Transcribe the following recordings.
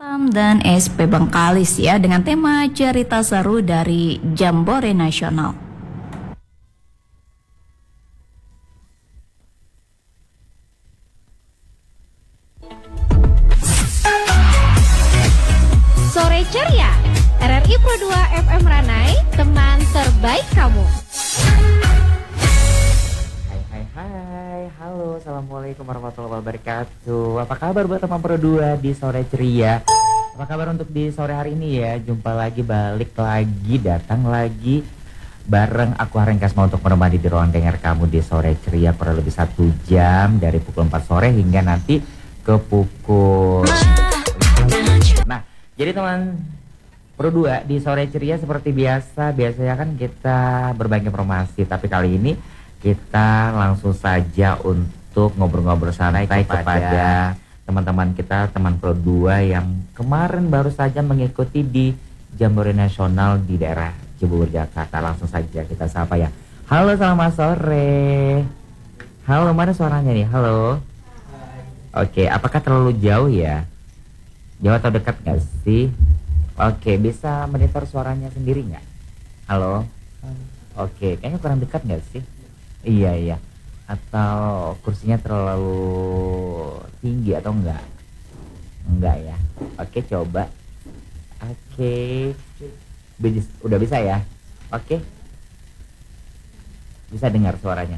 Dan SP Bengkalis ya dengan tema cerita seru dari Jambore Nasional. Sore ceria, RRI Pro 2 FM Ranai, teman terbaik kamu. Hai, halo, assalamualaikum warahmatullahi wabarakatuh. Apa kabar buat teman Pro 2 di sore ceria? Apa kabar untuk di sore hari ini ya? Jumpa lagi, balik lagi, datang lagi bareng aku Hareng Kasma untuk menemani di ruang dengar kamu di sore ceria per lebih 1 jam dari pukul 4 sore hingga nanti ke pukul. Nah, jadi teman Pro 2 di sore ceria seperti biasanya kan kita berbagi informasi, tapi kali ini kita langsung saja untuk ngobrol-ngobrol santai kepada teman-teman kita, teman Pro 2 yang kemarin baru saja mengikuti di Jambore Nasional di daerah Cibubur, Jakarta. Langsung saja kita sapa ya. Halo, selamat sore. Halo, mana suaranya nih? Halo. Oke, apakah terlalu jauh ya? Jauh atau dekat gak sih? Oke, bisa monitor suaranya sendiri nggak? Halo? Oke, kayaknya kurang dekat nggak sih? Iya. Atau kursinya terlalu tinggi atau enggak? Enggak ya? Oke, coba. Oke. Udah bisa ya? Oke. Bisa dengar suaranya?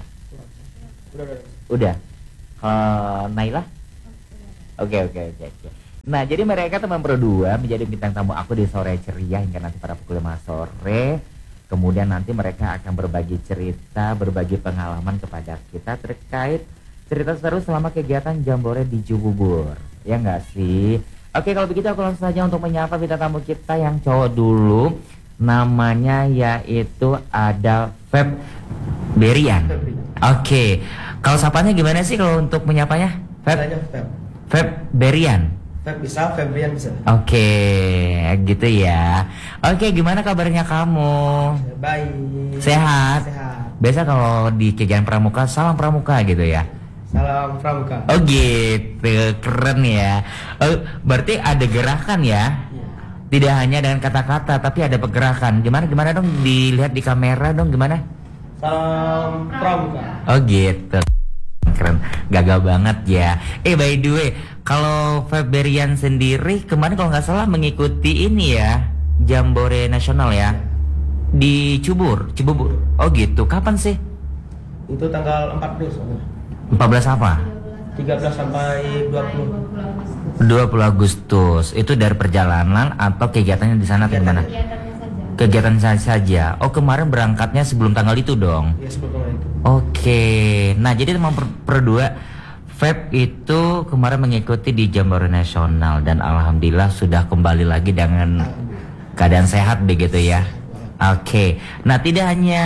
Udah. Kalau Naila? Oke. Nah, jadi mereka teman Pro 2 menjadi bintang tamu aku di sore ceria hingga nanti pada pukul 5 sore. Kemudian nanti mereka akan berbagi cerita, berbagi pengalaman kepada kita terkait cerita seru selama kegiatan Jambore di Cibubur. Ya nggak sih? Oke, kalau begitu aku langsung saja untuk menyapa bintang tamu kita yang cowok dulu. Namanya yaitu ada Feb Berian. Oke, kalau sapanya gimana sih kalau untuk menyapanya? Feb Berian. Feb bisa, Febrian bisa. Oke, gitu ya. Oke, gimana kabarnya kamu? Baik. Sehat? Sehat. Biasa kalau di kegiatan pramuka, salam pramuka gitu ya? Salam pramuka. Oh gitu, keren ya. Oh, berarti ada gerakan ya? Iya. Tidak hanya dengan kata-kata, tapi ada pergerakan. Gimana dong, dilihat di kamera dong, gimana? Salam pramuka. Oh gitu. Keren, gagah banget ya. By the way, kalau Febrian sendiri kemarin kalau nggak salah mengikuti ini ya, Jambore Nasional ya, di Cibubur. Oh gitu, kapan sih? Itu tanggal 14. 14 apa? 13 sampai 20. 20 Agustus. Itu dari perjalanan atau kegiatannya di sana atau gimana? Kegiatan saja. Oh, kemarin berangkatnya sebelum tanggal itu dong? Iya, sebelum itu. Oke. Nah, jadi teman Pro 2, Feb itu kemarin mengikuti di Jambore Nasional dan alhamdulillah sudah kembali lagi dengan keadaan sehat begitu ya. Oke. Nah, tidak hanya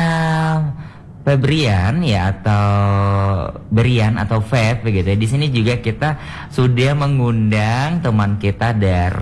Febrian ya atau Berian atau Feb begitu ya. Di sini juga kita sudah mengundang teman kita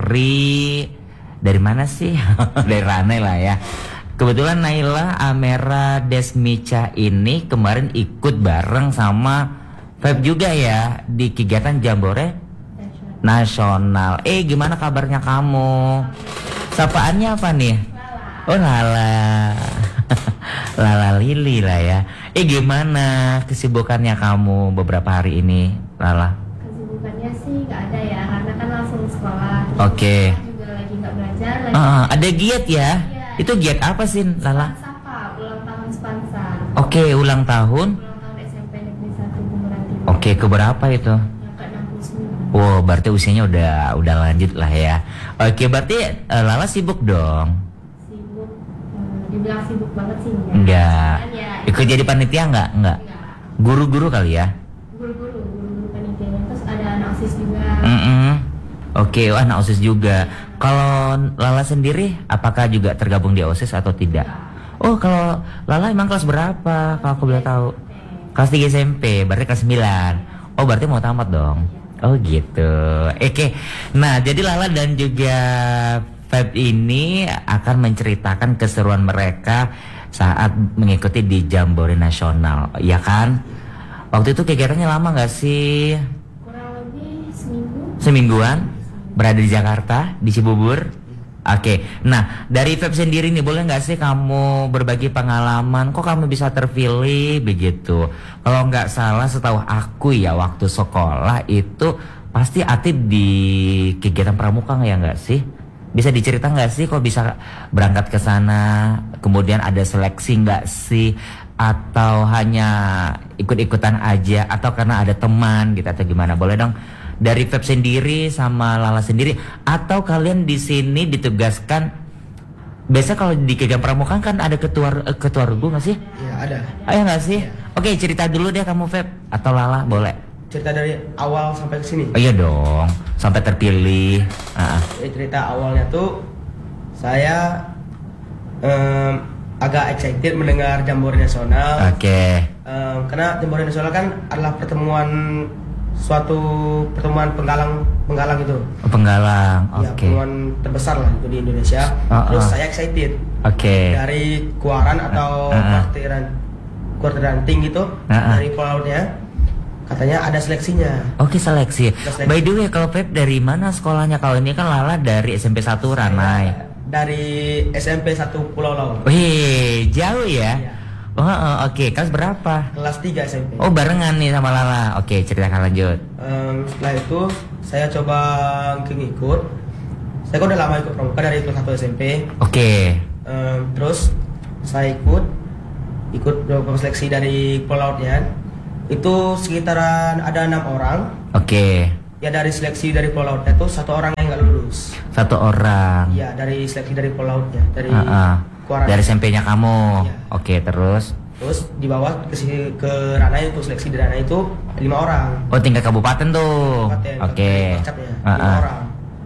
dari mana sih? Dari Ranai lah ya. Kebetulan Naila Amera Desmica ini kemarin ikut bareng sama Feb juga ya di kegiatan Jambore Nasional. Gimana kabarnya kamu? Sapaannya apa nih? Oh, Lala. Lala Lili lah ya. Gimana kesibukannya kamu beberapa hari ini, Lala? Kesibukannya sih nggak ada ya, karena kan langsung sekolah. Oke. Juga lagi nggak belajar. Ada giat ya? Itu giat apa sih, Lala? Sapa, ulang tahun Spansa. Oke, ulang tahun. Ulang tahun SMP Negeri 1 Bunguran Timur. Oke, keberapa itu? Yang ke-69. Wow, berarti usianya udah lanjut lah ya. Oke, berarti Lala sibuk dong? Sibuk, dibilang sibuk banget sih Enggak. Kan ya, Ikut jadi panitia enggak? Guru-guru kali ya? guru panitianya, terus ada anak OSIS juga. Oke, anak OSIS juga. Kalau Lala sendiri, apakah juga tergabung di OSIS atau tidak? Oh, kalau Lala emang kelas berapa? Kalau aku boleh tahu. Kelas 3 SMP, berarti kelas 9. Oh, berarti mau tamat dong. Oh gitu. Oke. Nah, jadi Lala dan juga Feb ini akan menceritakan keseruan mereka saat mengikuti di Jambore Nasional, ya kan? Waktu itu kegiatannya lama nggak sih? Kurang lebih seminggu. Semingguan? berada di Jakarta, di Cibubur. Oke, nah dari Feb sendiri nih boleh nggak sih kamu berbagi pengalaman? Kok kamu bisa terpilih begitu? Kalau nggak salah setahu aku ya waktu sekolah itu pasti aktif di kegiatan pramuka ya nggak sih? Bisa dicerita nggak sih kok bisa berangkat ke sana? Kemudian ada seleksi nggak sih? Atau hanya ikut-ikutan aja? Atau karena ada teman gitu atau gimana? Boleh dong dari Feb sendiri sama Lala sendiri, atau kalian di sini ditugaskan? Biasa kalau di kegiatan pramuka kan ada ketua regu nggak sih? Iya ada. Ayo nggak sih? Oke, cerita dulu deh kamu Feb atau Lala boleh. Cerita dari awal sampai ke sini. Oh, iya dong, sampai terpilih. Jadi cerita awalnya tuh saya agak excited mendengar Jambore Nasional. Oke. Karena Jambore Nasional kan adalah suatu pertemuan penggalang itu. Oh, penggalang. Ya, Oke. pertemuan terbesar lah itu di Indonesia. Terus saya excited. Oke. Dari Kuaran atau kuartiran tinggi gitu, dari Polautnya. Katanya ada seleksinya. Oke, seleksi. Seleksi. By the way, kalau Pep dari mana sekolahnya? Kalau ini kan Lala dari SMP 1 Ranai. Dari SMP 1 Pulau Lau. Wih, jauh ya? Iya. Oke. Kelas berapa? Kelas 3 SMP. Oh, barengan nih sama Lala. Oke, ceritakan lanjut. Setelah itu saya coba ngikut. Saya kan udah lama ikut pramuka dari kelas 1 SMP. Oke. Terus saya ikut beberapa seleksi dari Pulau Lautnya. Itu sekitaran ada 6 orang. Oke. Ya dari seleksi dari Pulau Lautnya itu 1 orang yang nggak lulus. 1 orang. Iya dari seleksi dari Pulau Lautnya dari Kuaran. Dari SMP-nya kamu. Iya. Oke, terus? Terus dibawa ke Ranai itu seleksi di Ranai itu 5 orang. Oh, tingkat kabupaten tuh. Oke. 5 orang.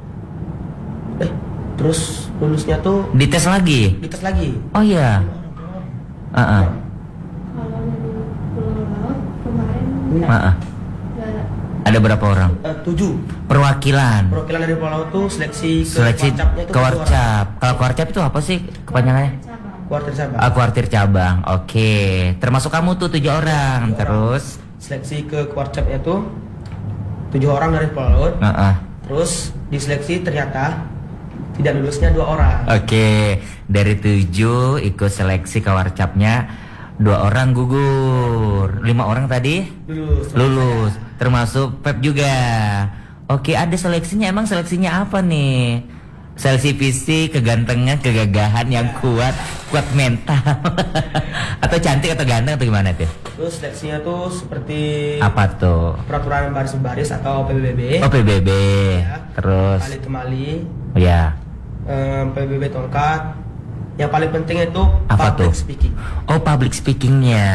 Terus lulusnya tuh Dites lagi? dites lagi. Oh iya. Kalau dari Pulau Laut kemarin nggak Ada berapa orang? 7. Perwakilan. Perwakilan dari Pulau Laut tuh seleksi Seleksi Warcapnya itu ke Warcap. Kalau Warcap itu apa sih kepanjangannya? cabang. Kuartir cabang. Kuartir cabang. Oke. Termasuk kamu tuh 7 orang. Terus? Seleksi ke Warcapnya tuh 7 orang dari Pulau Laut. Terus diseleksi ternyata tidak lulusnya 2 orang. Oke. Dari 7 ikut seleksi ke Warcapnya, 2 orang gugur. 5 orang tadi? Lulus. Termasuk Pep juga. Oke, ada seleksinya. Emang seleksinya apa nih? Seleksi fisik, kegantengan, kegagahan yang kuat mental. Atau cantik atau ganteng atau gimana tuh? Terus seleksinya tuh seperti Apa tuh? peraturan baris-baris atau PBB. Oh, PBB. Ya. Terus? Tali temali, Oh ya. PBB tongkat. Yang paling penting itu Apa public tuh? speaking. Oh, public speakingnya,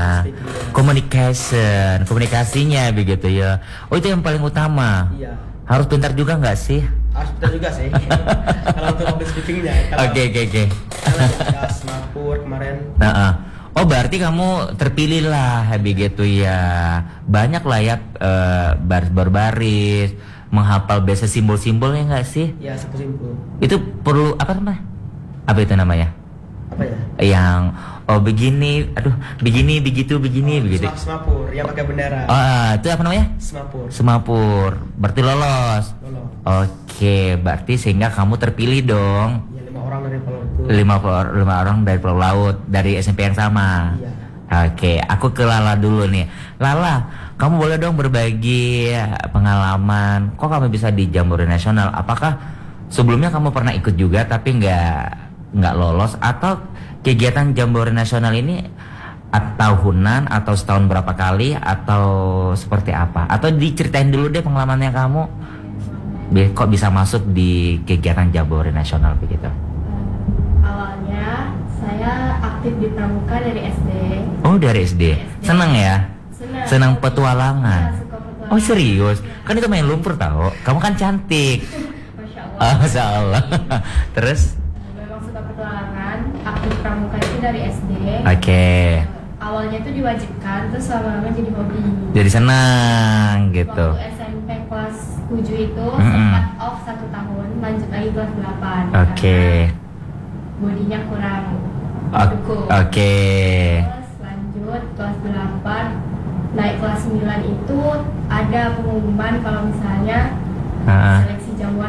komunikasinya begitu ya. Oh, itu yang paling utama. Iya. Harus pintar juga nggak sih? Harus pintar juga sih. Kalau untuk public speakingnya. Oke. Ada Semapur kemarin. Oh, berarti kamu terpilih lah begitu ya. Banyak lah ya baris-baris, menghafal biasa simbol-simbolnya nggak sih? Ya, simpul. Itu perlu apa namanya? Apa itu namanya? Apa ya? Yang begini, begini, begitu. Semapur yang pakai bendera. Itu apa namanya? Semapur. Berarti lolos. Oke, berarti sehingga kamu terpilih dong. Ya, 5 orang dari Pulau itu. 5 orang dari Pulau Laut, dari SMP yang sama. Iya. Oke, aku ke Lala dulu nih. Lala, kamu boleh dong berbagi pengalaman. Kok kamu bisa di Jambore Nasional? Apakah sebelumnya kamu pernah ikut juga tapi nggak lolos, atau kegiatan Jambore Nasional ini tahunan atau setahun berapa kali atau seperti apa? Atau diceritain dulu deh pengalamannya kamu. Kok bisa masuk di kegiatan Jambore Nasional begitu? Awalnya saya aktif di pramuka dari SD. Oh, dari SD. Senang ya? Senang Iya, petualangan. suka petualangan. Oh, serius? Kan itu main lumpur tau. Kamu kan cantik. Masya Allah. Masya Allah. Terus? Memang suka petualangan. Aktif pramuka itu dari SD. Oke. Awalnya itu diwajibkan, terus lama-lama jadi hobi. Jadi senang gitu. Waktu SMP kelas 7 itu sempat off 1 tahun, lanjut lagi kelas 8. Oke. Karena bodinya kurang mendukung. Oke. Terus lanjut kelas 8, naik kelas 9 itu ada pengumuman kalau misalnya seleksi Jambore.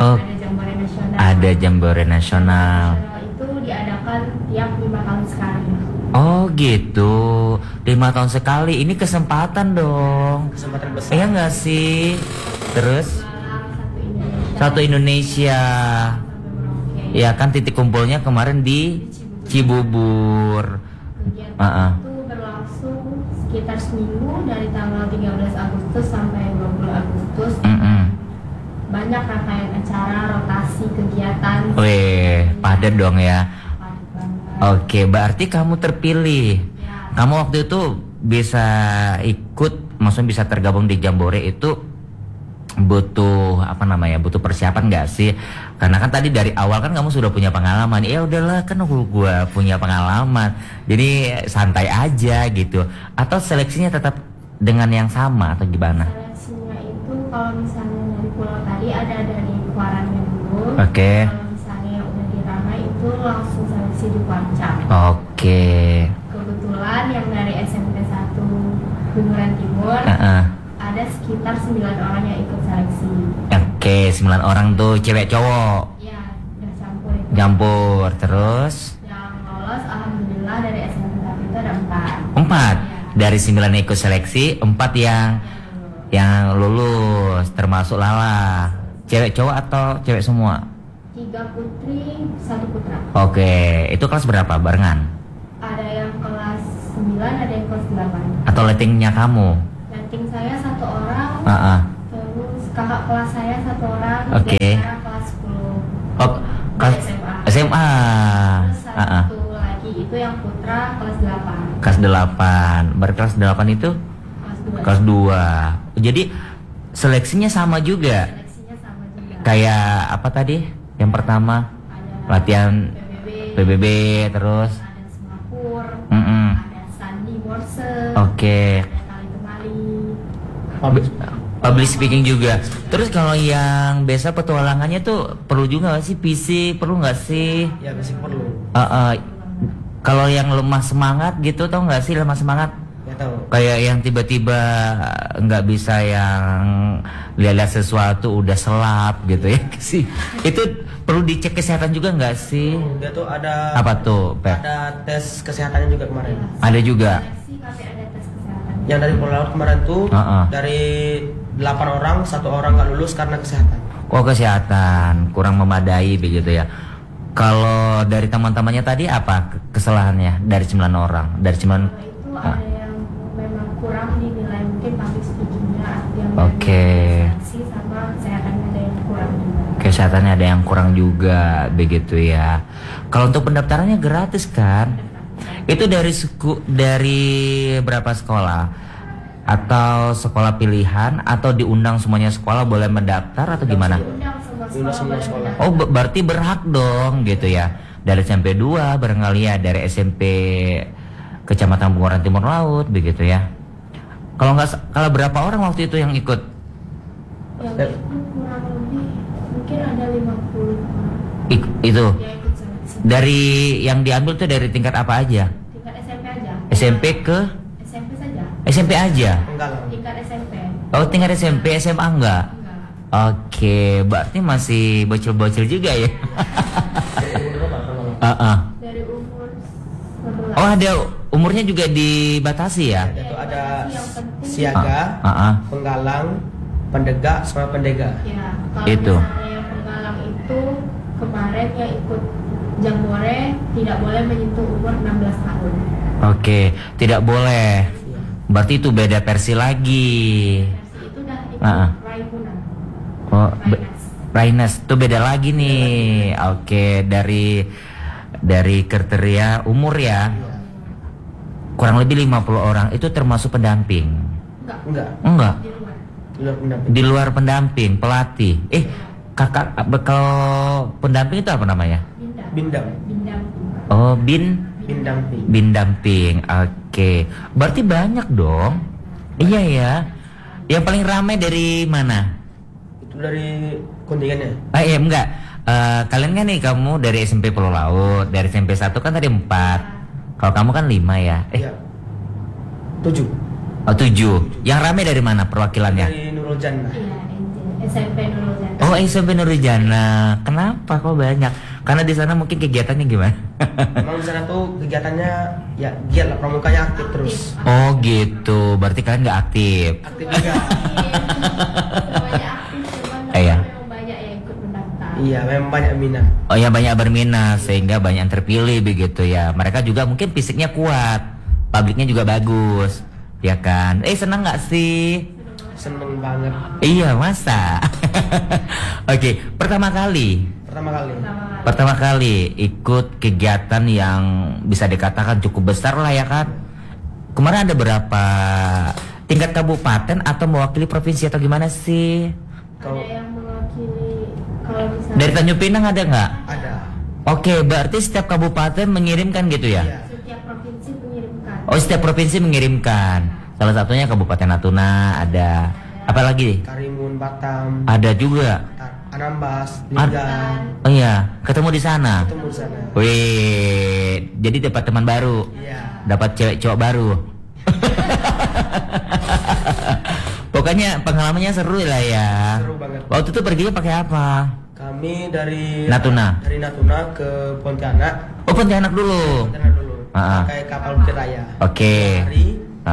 Oh. ada Jambore Nasional. Ada Jambore Nasional. Nasional itu diadakan tiap 5 tahun sekali. Oh gitu, 5 tahun sekali. Ini kesempatan dong. Kesempatan besar. Iya nggak sih? Terus Malang satu Indonesia. sampai Merauke. Ya kan titik kumpulnya kemarin di Cibubur. Kegiatan Ah, ah. itu berlangsung sekitar seminggu dari tanggal 13 Agustus sampai 20 Agustus. Mm-mm. Banyak rangkaian acara, rotasi kegiatan. Weh, padat dong ya. Padat banget. Oke, berarti kamu terpilih. Ya, Kamu waktu itu bisa ikut, maksudnya bisa tergabung di Jambore itu butuh apa namanya? Butuh persiapan nggak sih? Karena kan tadi dari awal kan kamu sudah punya pengalaman. Ya udahlah, kan gua punya pengalaman. Jadi santai aja gitu. Atau seleksinya tetap dengan yang sama atau gimana? seleksinya itu kalau misalnya dari pulau tadi ada dari Kuarannya dulu. Oke. Kalau misalnya yang udah di Ranai itu langsung seleksi di Kuancak. Oke. Kebetulan yang dari SMP 1 Bunguran Timur Heeh. ada sekitar 9 orang yang ikut seleksi. Oke, 9 orang tuh cewek cowok. Ya, udah campur itu. Campur terus Yang lolos alhamdulillah dari SMP 1 itu ada 4. 4. Ya. Dari 9 yang ikut seleksi, 4 yang lulus, termasuk Lala. Cewek cowok atau cewek semua? 3 putri, 1 putra. Oke, itu kelas berapa barengan? Ada yang kelas 9, ada yang kelas 8. Atau lettingnya kamu? Rating saya 1 orang, Heeh. terus kakak kelas saya 1 orang, Oke. dan sekarang kelas 10 Oh, kelas SMA. SMA. Terus Heeh. satu lagi itu yang putra kelas 8. Kelas 8. Berkelas 8 itu Kelas 2. kelas 2. Jadi seleksinya sama juga. Seleksinya sama juga. Kayak apa tadi? Yang pertama Ada latihan PBB, PBB terus. ada Semapur, Mm-mm. ada Sandi Morse, Oke. ada Kali Kemali. Public speaking juga. Terus kalau yang biasa petualangannya tuh perlu juga nggak sih fisik? Perlu nggak sih? Ya basic perlu. Kalau yang lemah semangat gitu, tau nggak sih lemah semangat? Ya tahu. Kayak yang tiba-tiba nggak bisa yang lihat sesuatu udah selap gitu ya sih. Itu perlu dicek kesehatan juga nggak sih? Dia tuh ada Apa tuh, Pep? Ada tes kesehatannya juga kemarin. Ada juga. Seleksi tapi ada tes kesehatan. Yang dari Pulau Laut kemarin tuh dari 8 orang, 1 orang nggak lulus karena kesehatan. Oh, kesehatan kurang memadai begitu ya. Kalau dari teman-temannya tadi apa kesalahannya dari 9 orang? Dari 9. Kalau itu ada yang memang kurang dinilai mungkin public speakingnya, yang Oke. seleksi sama kesehatannya ada yang kurang juga. Kesehatannya ada yang kurang juga begitu ya. Kalau untuk pendaftarannya gratis kan? Itu dari berapa sekolah? Atau sekolah pilihan atau diundang semuanya sekolah boleh mendaftar atau gimana? Undang semua Undang semua boleh sekolah. mendaftar. Oh, berarti berhak dong gitu ya. Dari SMP 2 barangkali ya, dari SMP Kecamatan Bunguran Timur Laut begitu ya. Kalau berapa orang waktu itu yang ikut? Yang itu kurang lebih mungkin ada 50 orang Itu yang ikut seleksi. dari yang diambil tuh dari tingkat apa aja? Tingkat SMP aja. SMP ke SMP saja. SMP aja. Enggak lah. Tingkat SMP. Oh, tingkat SMP, SMA enggak? Enggak. Oke, berarti masih bocil-bocil juga ya. Dari umur 11. Oh, ada umurnya juga dibatasi ya? Itu ada Yang penting siaga, penggalang, pendegak, sama pendega. ya, kalau Itu. misalnya yang penggalang itu kemarin yang ikut Jambore tidak boleh menyentuh umur 16 tahun. Oke, tidak boleh. Berarti itu beda versi lagi. Versi itu udah ikut Ah, ah. Raimunan. Oh, Rainas. Rainas itu beda lagi nih. Oke, dari kriteria umur ya. Kurang lebih 50 orang itu termasuk pendamping. Enggak, Enggak. Enggak, di luar. Di luar pendamping. di luar pendamping, pelatih. Kakak kalau pendamping itu apa namanya? Bindam. Bindam. Oh, Bindamping. bindamping. Oke. Berarti banyak dong. Iya ya. Yang paling ramai dari mana? Itu dari kontingennya. Enggak. Kalian kan nih kamu dari SMP Pulau Laut, dari SMP 1 kan tadi 4. Kalau kamu kan 5 ya. Iya. 7. Oh, 7. Yang ramai dari mana perwakilannya? Dari Nurul Jannah. Iya, SMP Nurul Jannah. Oh, Oh, SMP Nurjana. Kenapa kok banyak? Karena di sana mungkin kegiatannya gimana? Memang di sana tuh kegiatannya ya giat lah, pramukanya aktif terus. Oh gitu, berarti kalian nggak aktif? Aktif juga. Semuanya aktif, cuman Iya. memang banyak yang ikut mendaftar. Iya, memang banyak minat. Oh ya, banyak berminat sehingga banyak yang terpilih begitu ya. Mereka juga mungkin fisiknya kuat, publiknya juga bagus, ya kan? Senang nggak sih? Seneng banget. Iya, masa? Oke, pertama kali ikut kegiatan yang bisa dikatakan cukup besar lah ya kan? Kemarin ada berapa tingkat kabupaten atau mewakili provinsi atau gimana sih? Ada yang mewakili, kalau misalnya Dari Tanjung Pinang ada nggak? Ada. Oke, berarti setiap kabupaten mengirimkan gitu ya? Iya. setiap provinsi mengirimkan. Oh, setiap provinsi mengirimkan. Salah satunya Kabupaten Natuna ada. Apalagi? Karimun, Batam, Ada juga. Anambas, Linggan. Oh iya, ketemu di sana. Ketemu di sana. Wih, jadi dapat teman baru. Iya. Dapat cewek cowok baru. Pokoknya pengalamannya seru lah ya. Seru banget. Waktu itu perginya pakai apa? Kami dari Natuna. Dari Natuna ke Pontianak. Oh, Pontianak dulu. Pontianak dulu. Ah. Pakai kapal Bukit Raya. Oke. Hari.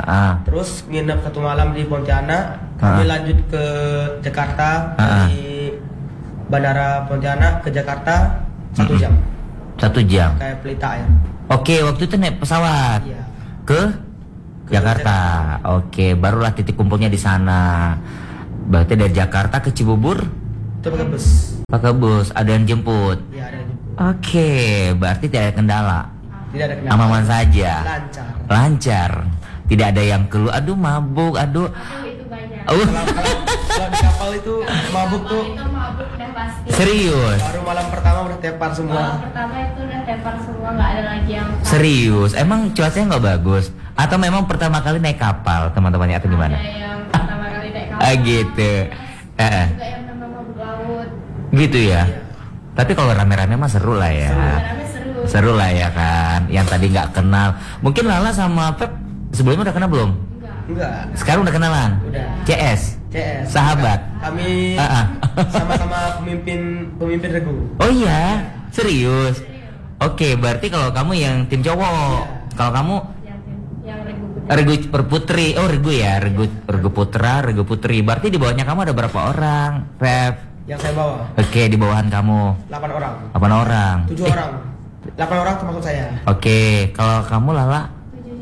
Terus Terus nginep 1 malam di Pontianak. Kami lanjut ke Jakarta dari Bandara Pontianak ke Jakarta 1 jam. 1 jam. Kayak Pelita Air. Oke, waktu itu naik pesawat Iya. ke Jakarta. Oke, barulah titik kumpulnya di sana. Berarti dari Jakarta ke Cibubur Itu pakai bus. pakai bus, ada yang jemput. Iya, ada yang jemput. Oke, berarti tidak ada kendala. Tidak ada kendala. Aman-aman saja. Lancar. Lancar. Tidak ada yang keluar, aduh mabuk, aduh. Itu banyak. Oh, Kalau di kapal itu mabuk tuh Itu mabuk udah pasti. serius. baru malam pertama udah tepar Malam semua. pertama itu udah tepar semua, nggak ada lagi yang Serius. Emang cuacanya nggak bagus? Atau memang pertama kali naik kapal teman-temannya atau gimana? Ada yang pertama kali naik kapal. Ah gitu. Juga yang memang mabuk laut. Gitu ya. Tapi kalau rame-rame mah seru lah ya. Rame seru. Seru lah ya kan. Yang tadi nggak kenal. Mungkin Lala sama Pep sebelumnya udah kenal belum? Enggak. Sekarang udah kenalan? Udah. CS. CS. Sahabat. Kami sama-sama pemimpin regu. Oh iya, serius. Oke, berarti kalau kamu yang tim cowok, kalau kamu Yang regu regu perputri. Oh, regu ya, regu putra, regu putri. Berarti di bawahnya kamu ada berapa orang, Pep? Yang saya bawa Oke, di bawahan kamu 8 orang. 8 orang. 7 orang. 8 orang termasuk saya. Oke, kalau kamu Lala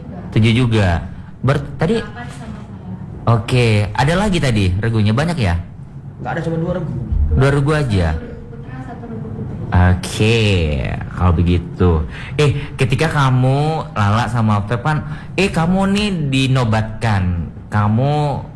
7 juga. Tadi sama saya. oke, ada lagi tadi regunya banyak ya? Enggak ada, cuma 2 regu. 2 regu aja. Putra satu regu putri. Oke, kalau begitu. Ketika kamu Lala sama Pep kan, kamu nih dinobatkan, kamu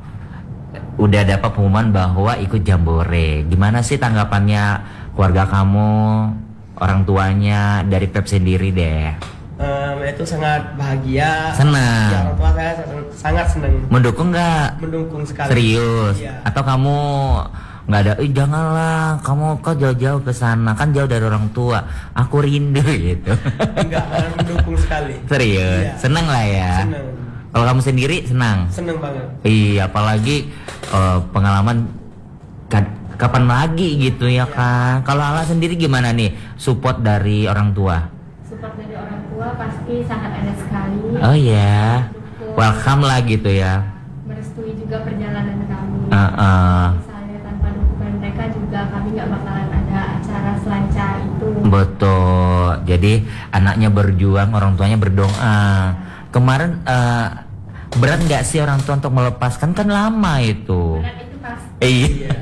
udah dapat pengumuman bahwa ikut Jambore. Gimana sih tanggapannya keluarga kamu, orang tuanya, dari Pep sendiri deh? Itu sangat bahagia. Senang. Ya, orang tua saya sangat senang. Mendukung nggak? Mendukung sekali. Serius? Iya. Atau kamu nggak ada? Janganlah, kamu kok jauh-jauh ke sana, kan jauh dari orang tua. Aku rindu gitu. Enggak, mendukung sekali. Serius? Iya. Senang lah ya. Senang. Kalau kamu sendiri senang? Senang banget. Iya, apalagi pengalaman kapan lagi gitu ya kan. Kalau Ala sendiri gimana nih support dari orang tua? Support dari orang tua pasti sangat ada sekali. Oh ya, Mendukung, welcome lah gitu ya. merestui juga perjalanan kami. Heeh. Misalnya tanpa dukungan mereka juga kami nggak bakalan ada acara selancar itu. Betul. Jadi anaknya berjuang, orang tuanya berdoa. Kemarin berat nggak sih orang tua untuk melepaskan, kan lama itu. Berat itu pasti. Iya.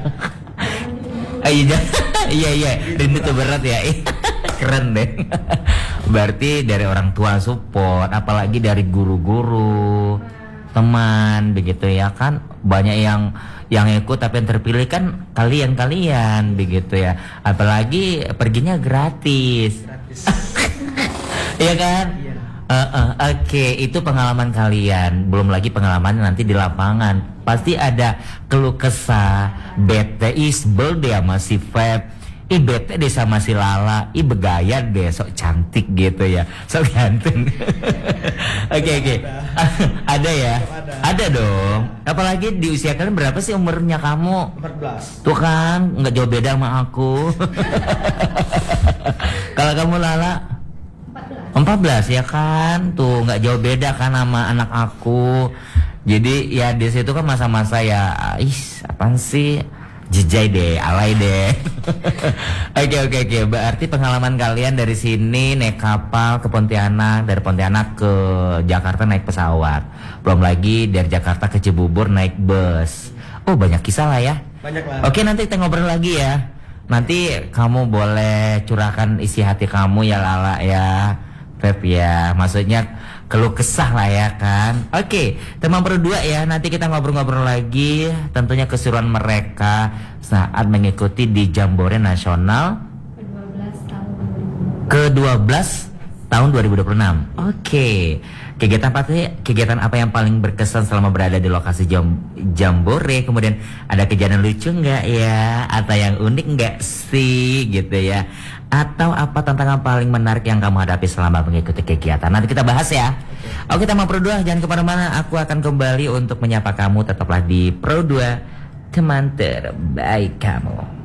Iya, rindu itu berat ya. Keren deh. Berarti dari orang tua support, apalagi dari guru-guru, teman, begitu ya kan. Banyak yang ikut, tapi yang terpilih kan kalian begitu ya. Apalagi perginya gratis. Iya kan? Oke, itu pengalaman kalian. Belum lagi pengalaman nanti di lapangan. Pasti ada keluh kesah, bete, isbel deh sama si Feb. ih bete deh sama si Lala, ih begaya deh, sok cantik gitu ya, sok ganteng. Oke. Ada ya? Ada dong. Apalagi di usia kalian berapa sih umurnya kamu? 14. Tuh kan, nggak jauh beda sama aku. Kalau kamu Lala? 14 ya kan? Tuh nggak jauh beda kan sama anak aku. Jadi ya di situ kan masa-masa ya, apaan sih? Jejai deh, alay deh. Oke. Berarti pengalaman kalian dari sini naik kapal ke Pontianak, dari Pontianak ke Jakarta naik pesawat. Belum lagi dari Jakarta ke Cibubur naik bus. Oh, banyak kisah lah ya. Banyak lah. Oke, nanti kita ngobrol lagi ya. Nanti kamu boleh curahkan isi hati kamu ya Lala ya. Feb ya, maksudnya keluh kesah lah ya kan. Oke, teman berdua ya, nanti kita ngobrol-ngobrol lagi. Tentunya keseruan mereka saat mengikuti di Jambore Nasional ke-12 tahun 2026. Oke. Kegiatan apa yang paling berkesan selama berada di lokasi Jambore? Kemudian ada kejadian lucu nggak ya? Atau yang unik nggak sih gitu ya? Atau apa tantangan paling menarik yang kamu hadapi selama mengikuti kegiatan? Nanti kita bahas ya. Oke, teman Pro 2, jangan kemana-mana. Aku akan kembali untuk menyapa kamu. Tetaplah di Pro 2, teman terbaik kamu.